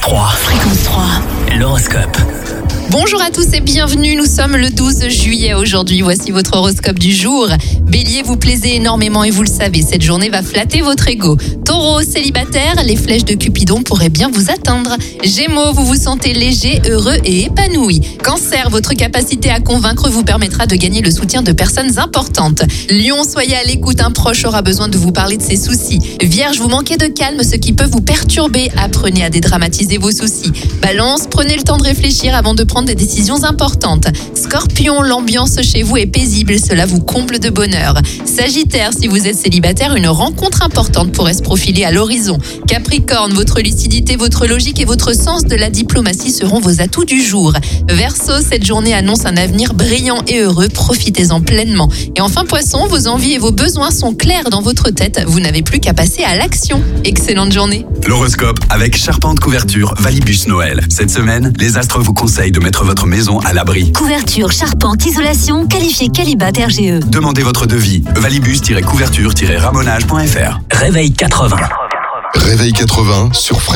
Fréquence 3. L'horoscope. Bonjour à tous et bienvenue, nous sommes le 12 juillet aujourd'hui, voici votre horoscope du jour. Bélier, vous plaisez énormément et vous le savez, cette journée va flatter votre ego. Taureau, célibataire, les flèches de Cupidon pourraient bien vous atteindre. Gémeaux, vous vous sentez léger, heureux et épanoui. Cancer, votre capacité à convaincre vous permettra de gagner le soutien de personnes importantes. Lion, soyez à l'écoute, un proche aura besoin de vous parler de ses soucis. Vierge, vous manquez de calme, ce qui peut vous perturber, apprenez à dédramatiser vos soucis. Balance, prenez le temps de réfléchir avant de prendre des décisions importantes. Scorpion, l'ambiance chez vous est paisible, cela vous comble de bonheur. Sagittaire, si vous êtes célibataire, une rencontre importante pourrait se profiler à l'horizon. Capricorne, votre lucidité, votre logique et votre sens de la diplomatie seront vos atouts du jour. Verseau, cette journée annonce un avenir brillant et heureux, profitez-en pleinement. Et enfin Poisson, vos envies et vos besoins sont clairs dans votre tête, vous n'avez plus qu'à passer à l'action. Excellente journée. L'horoscope avec Charpente Couverture Valibus Noël. Cette semaine, les astres vous conseillent de mettre votre maison à l'abri. Couverture, charpente, isolation, qualifié Qualibat RGE. Demandez votre devis. Valibus-couverture-ramonage.fr. Réveil 80. Réveil 80 sur Fréquence.